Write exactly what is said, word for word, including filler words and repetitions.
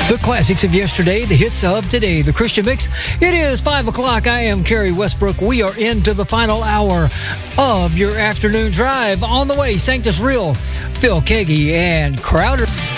The classics of yesterday, the hits of today, the Christian Mix. It is five o'clock. I am Kerry Westbrook. We are into the final hour of your afternoon drive. On the way, Sanctus Real, Phil Kagi, and Crowder.